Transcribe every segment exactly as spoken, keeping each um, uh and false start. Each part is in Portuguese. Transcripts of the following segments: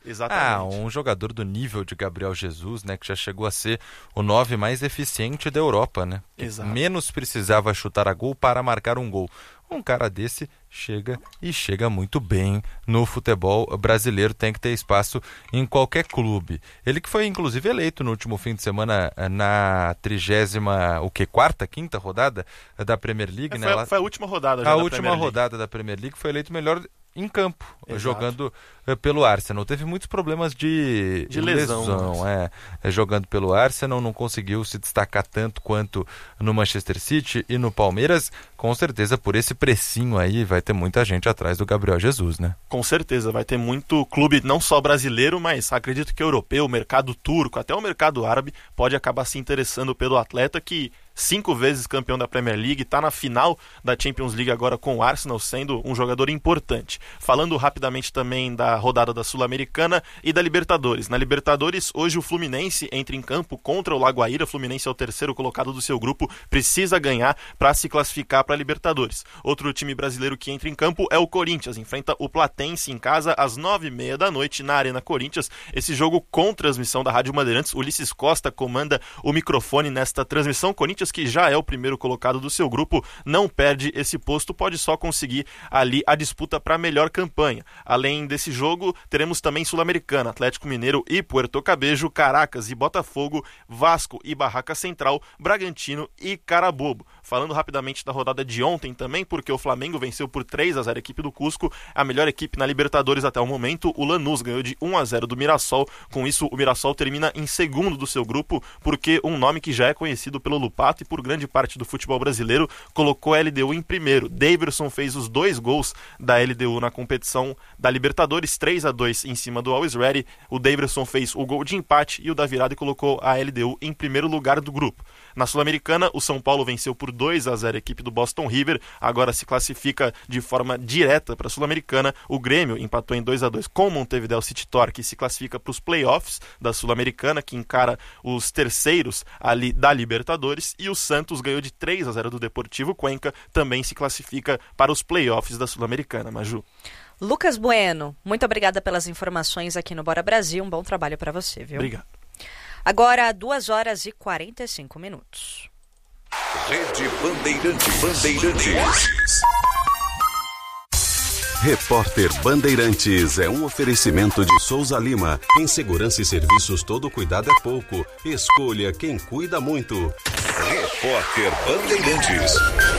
Exatamente. Ah, um jogador do nível de Gabriel Jesus, né, que já chegou a ser o nove mais eficiente da Europa, né? Exato. Menos precisava chutar a gol para marcar um gol. Um cara desse chega e chega muito bem no futebol brasileiro, tem que ter espaço em qualquer clube. Ele que foi inclusive eleito no último fim de semana na trigésima, o que, quarta, quinta rodada da Premier League, é, né? Foi, Lá... foi a última rodada já A da última Premier League. rodada da Premier League foi eleito melhor em campo, Exato. jogando uh, pelo Arsenal. Teve muitos problemas de, de lesão, lesão é, é, jogando pelo Arsenal, não conseguiu se destacar tanto quanto no Manchester City e no Palmeiras. Com certeza, por esse precinho aí, vai ter muita gente atrás do Gabriel Jesus, né? Com certeza, vai ter muito clube, não só brasileiro, mas acredito que europeu, mercado turco, até o mercado árabe, pode acabar se interessando pelo atleta que... cinco vezes campeão da Premier League, está na final da Champions League agora com o Arsenal, sendo um jogador importante. Falando rapidamente também da rodada da Sul-Americana e da Libertadores. Na Libertadores, hoje o Fluminense entra em campo contra o Lagoaíra. O Fluminense é o terceiro colocado do seu grupo, precisa ganhar para se classificar para a Libertadores. Outro time brasileiro que entra em campo é o Corinthians, enfrenta o Platense em casa às nove e meia da noite na Arena Corinthians. Esse jogo com transmissão da Rádio Bandeirantes. Ulisses Costa comanda o microfone nesta transmissão. Corinthians, que já é o primeiro colocado do seu grupo, não perde esse posto, pode só conseguir ali a disputa para a melhor campanha. Além desse jogo, teremos também Sul-Americana, Atlético Mineiro e Puerto Cabello, Caracas e Botafogo, Vasco e Barraca Central, Bragantino e Carabobo. Falando rapidamente da rodada de ontem também, porque o Flamengo venceu por três a zero a equipe do Cusco, a melhor equipe na Libertadores até o momento. O Lanús ganhou de um a zero do Mirassol. Com isso, o Mirassol termina em segundo do seu grupo, porque um nome que já é conhecido pelo Lupato e por grande parte do futebol brasileiro colocou a L D U em primeiro. Daverson fez os dois gols da L D U na competição da Libertadores, três a dois em cima do Always Ready. O Daverson fez o gol de empate e o da virada e colocou a L D U em primeiro lugar do grupo. Na Sul-Americana, o São Paulo venceu por dois a zero a equipe do Boston River, agora se classifica de forma direta para a Sul-Americana. O Grêmio empatou em dois a dois com o Montevideo City Torque, que se classifica para os playoffs da Sul-Americana, que encara os terceiros ali da Libertadores, e o Santos ganhou de três a zero do Deportivo Cuenca, também se classifica para os playoffs da Sul-Americana. Maju. Lucas Bueno, muito obrigada pelas informações aqui no Bora Brasil, um bom trabalho para você, viu? Obrigado. Agora, duas horas e quarenta e cinco minutos. Rede Bandeirantes. Bandeirantes. Repórter Bandeirantes é um oferecimento de Souza Lima. Em segurança e serviços, todo cuidado é pouco. Escolha quem cuida muito. Repórter Bandeirantes.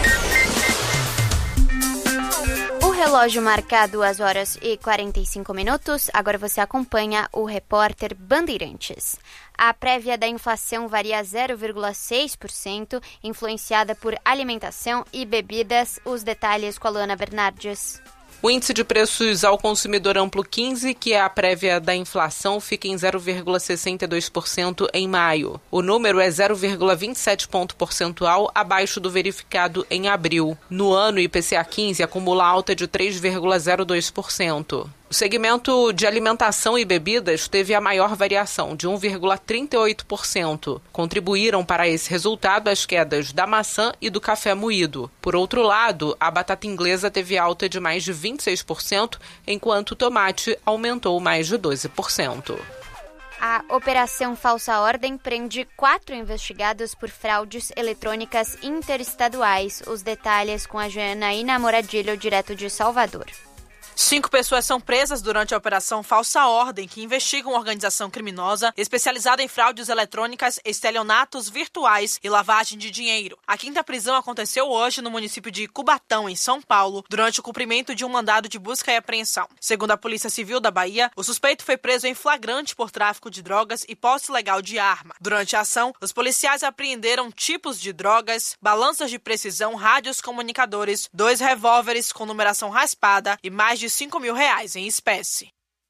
O relógio marca duas horas e quarenta e cinco minutos. Agora você acompanha o Repórter Bandeirantes. A prévia da inflação varia zero vírgula seis por cento, influenciada por alimentação e bebidas. Os detalhes com a Luana Bernardes. O índice de preços ao consumidor amplo quinze, que é a prévia da inflação, fica em zero vírgula sessenta e dois por cento em maio. O número é zero vírgula vinte e sete ponto percentual abaixo do verificado em abril. No ano, o I P C A quinze acumula alta de três vírgula zero dois por cento. O segmento de alimentação e bebidas teve a maior variação, de um vírgula trinta e oito por cento. Contribuíram para esse resultado as quedas da maçã e do café moído. Por outro lado, a batata inglesa teve alta de mais de vinte e seis por cento, enquanto o tomate aumentou mais de doze por cento. A Operação Falsa Ordem prende quatro investigados por fraudes eletrônicas interestaduais. Os detalhes com a Janaína Moradilho, direto de Salvador. Cinco pessoas são presas durante a Operação Falsa Ordem, que investiga uma organização criminosa especializada em fraudes eletrônicas, estelionatos virtuais e lavagem de dinheiro. A quinta prisão aconteceu hoje no município de Cubatão, em São Paulo, durante o cumprimento de um mandado de busca e apreensão. Segundo a Polícia Civil da Bahia, o suspeito foi preso em flagrante por tráfico de drogas e posse ilegal de arma. Durante a ação, os policiais apreenderam tipos de drogas, balanças de precisão, rádios comunicadores, dois revólveres com numeração raspada e mais de de cinco mil reais em espécie.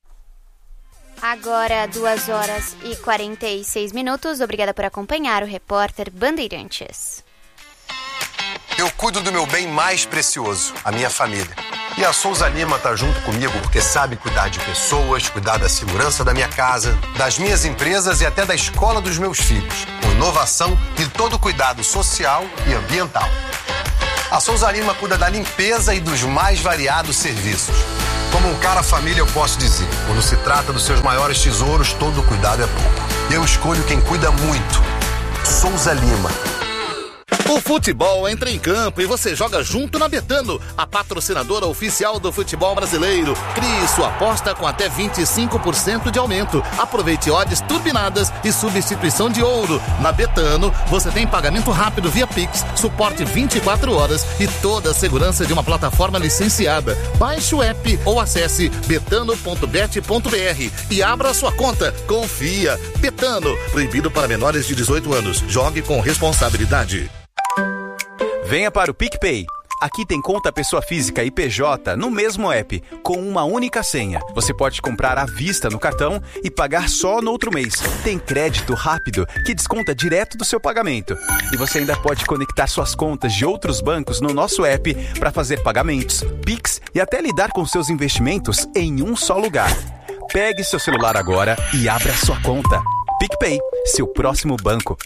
Agora, duas horas e quarenta e seis minutos. Obrigada por acompanhar o Repórter Bandeirantes. Eu cuido do meu bem mais precioso, a minha família. E a Souza Lima tá junto comigo porque sabe cuidar de pessoas, cuidar da segurança da minha casa, das minhas empresas e até da escola dos meus filhos, com inovação e todo cuidado social e ambiental. A Souza Lima cuida da limpeza e dos mais variados serviços. Como um cara família, eu posso dizer, quando se trata dos seus maiores tesouros, todo cuidado é pouco. Eu escolho quem cuida muito. Souza Lima. O futebol entra em campo e você joga junto na Betano, a patrocinadora oficial do futebol brasileiro. Crie sua aposta com até vinte e cinco por cento de aumento. Aproveite odds turbinadas e substituição de ouro. Na Betano, você tem pagamento rápido via Pix, suporte vinte e quatro horas e toda a segurança de uma plataforma licenciada. Baixe o app ou acesse betano ponto bet ponto br e abra sua conta. Confia. Betano, proibido para menores de dezoito anos. Jogue com responsabilidade. Venha para o PicPay. Aqui tem conta pessoa física e P J no mesmo app, com uma única senha. Você pode comprar à vista no cartão e pagar só no outro mês. Tem crédito rápido que desconta direto do seu pagamento. E você ainda pode conectar suas contas de outros bancos no nosso app para fazer pagamentos, Pix e até lidar com seus investimentos em um só lugar. Pegue seu celular agora e abra sua conta. PicPay, seu próximo banco.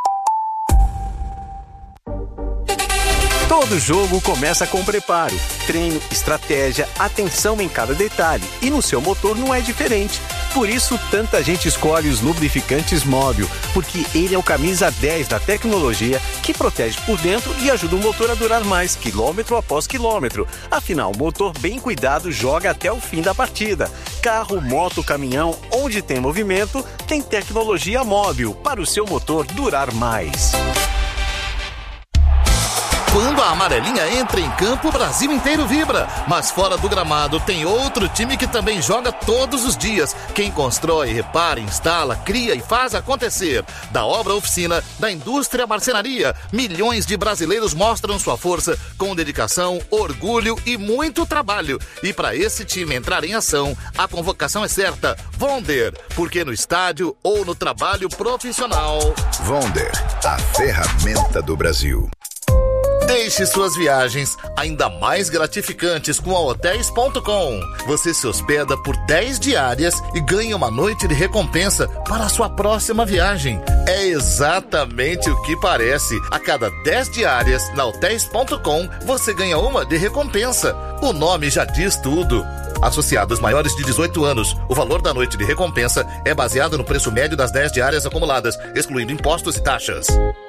Todo jogo começa com preparo, treino, estratégia, atenção em cada detalhe. E no seu motor não é diferente. Por isso, tanta gente escolhe os lubrificantes Móbil, porque ele é o camisa dez da tecnologia que protege por dentro e ajuda o motor a durar mais, quilômetro após quilômetro. Afinal, o motor bem cuidado joga até o fim da partida. Carro, moto, caminhão, onde tem movimento, tem tecnologia Móbil para o seu motor durar mais. Quando a amarelinha entra em campo, o Brasil inteiro vibra. Mas fora do gramado tem outro time que também joga todos os dias. Quem constrói, repara, instala, cria e faz acontecer. Da obra à oficina, da indústria à marcenaria, milhões de brasileiros mostram sua força com dedicação, orgulho e muito trabalho. E para esse time entrar em ação, a convocação é certa. Vonder, porque no estádio ou no trabalho profissional. Vonder, a ferramenta do Brasil. Deixe suas viagens ainda mais gratificantes com a hotéis ponto com. Você se hospeda por dez diárias e ganha uma noite de recompensa para a sua próxima viagem. É exatamente o que parece. A cada dez diárias na hotéis ponto com, você ganha uma de recompensa. O nome já diz tudo. Associados maiores de dezoito anos, o valor da noite de recompensa é baseado no preço médio das dez diárias acumuladas, excluindo impostos e taxas.